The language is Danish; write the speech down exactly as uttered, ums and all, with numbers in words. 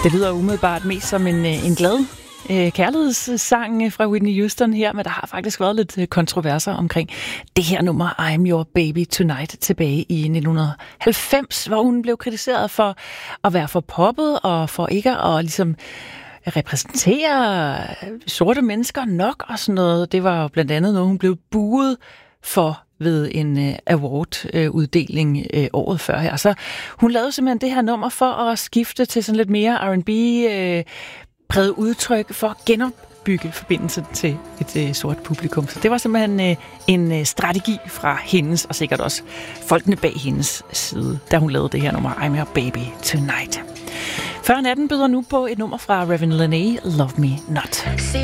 Det lyder umiddelbart mest som en, en glad øh, kærlighedssang fra Whitney Houston her, men der har faktisk været lidt kontroverser omkring det her nummer I'm Your Baby Tonight tilbage i nitten halvfems, hvor hun blev kritiseret for at være for poppet og for ikke at ligesom repræsentere sorte mennesker nok og sådan noget. Det var jo blandt andet noget, hun blev buet for ved en uh, award-uddeling uh, uh, året før her. Så hun lavede simpelthen det her nummer for at skifte til sådan lidt mere R and B-præget uh, udtryk for at genopbygge forbindelsen til et uh, sort publikum. Så det var simpelthen uh, en uh, strategi fra hendes, og sikkert også folkene bag hendes side, da hun lavede det her nummer I'm Your Baby Tonight. Før natten byder nu på et nummer fra Raven Lenae, Love Me Not. See